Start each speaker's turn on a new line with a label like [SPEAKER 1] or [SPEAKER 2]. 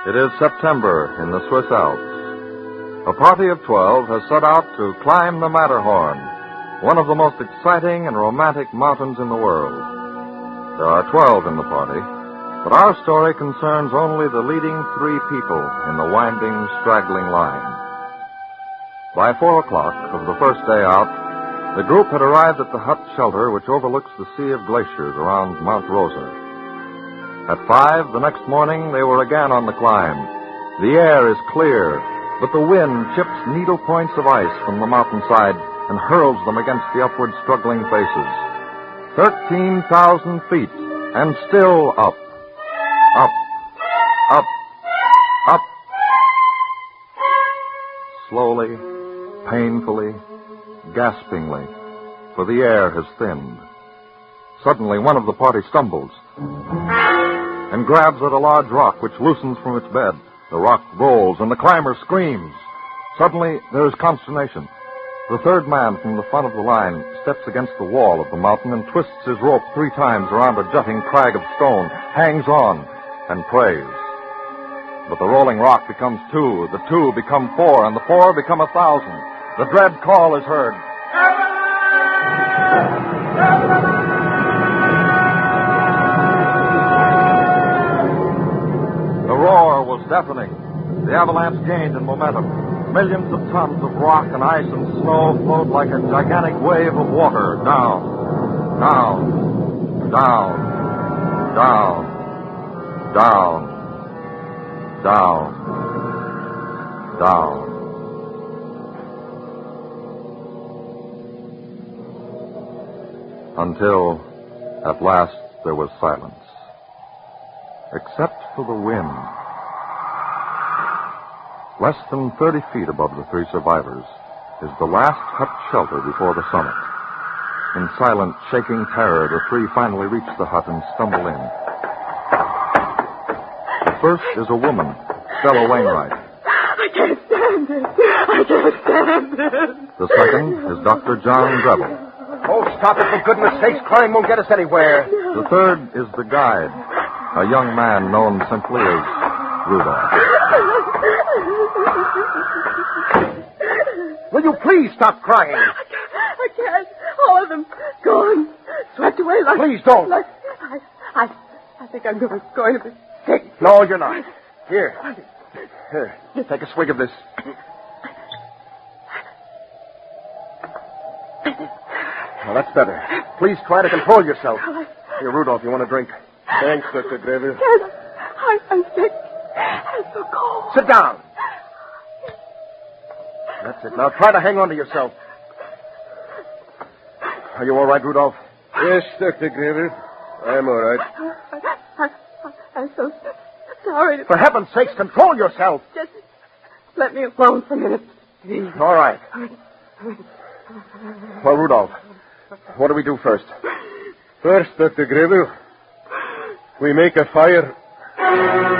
[SPEAKER 1] It is September in the Swiss Alps. A party of 12 has set out to climb the Matterhorn, one of the most exciting and romantic mountains in the world. There are 12 in the party, but our story concerns only the leading 3 people in the winding, straggling line. By 4 o'clock of the first day out, the group had arrived at the hut shelter which overlooks the sea of glaciers around Mount Rosa. At 5 the next morning, they were again on the climb. The air is clear, but the wind chips needle points of ice from the mountainside and hurls them against the upward struggling faces. 13,000 feet, and still up. Up, up, up. Slowly, painfully, gaspingly, for the air has thinned. Suddenly, one of the party stumbles and grabs at a large rock which loosens from its bed. The rock rolls, and the climber screams. Suddenly, there is consternation. The third man from the front of the line steps against the wall of the mountain and twists his rope 3 times around a jutting crag of stone, hangs on, and prays. But the rolling rock becomes 2, the 2 become 4, and the 4 become 1,000. The dread call is heard. The roar was deafening. The avalanche gained in momentum. Millions of tons of rock and ice and snow flowed like a gigantic wave of water down, down, down, down, down, down, down. Until, at last, there was silence. Except for the wind. Less than 30 feet above the 3 survivors is the last hut shelter before the summit. In silent, shaking terror, the 3 finally reach the hut and stumble in. The first is a woman, Stella Wainwright.
[SPEAKER 2] I can't stand it. I can't stand it.
[SPEAKER 1] The second is Dr. John Greville.
[SPEAKER 3] Oh, stop it, for goodness sakes. Crying won't get us anywhere.
[SPEAKER 1] The third is the guide, a young man known simply as Rudolph.
[SPEAKER 3] Will you please stop crying?
[SPEAKER 2] I can't. All of them gone. Swept away like...
[SPEAKER 3] Please don't.
[SPEAKER 2] I think I'm going to be sick.
[SPEAKER 3] No, you're not. Here, take a swig of this. Well, that's better. Please try to control yourself. Here, Rudolph, you want a drink? Thanks, Dr. Greville.
[SPEAKER 2] I'm sick. I'm so cold.
[SPEAKER 3] Sit down. That's it. Now try to hang on to yourself. Are you all right, Rudolph?
[SPEAKER 4] Yes, Dr. Greville. I'm all right.
[SPEAKER 2] I'm so sorry.
[SPEAKER 3] For heaven's sakes, control yourself.
[SPEAKER 2] Just let me alone for a minute, please.
[SPEAKER 3] All right. Well, Rudolph, what do we do first?
[SPEAKER 4] First, Dr. Greville, we make a fire.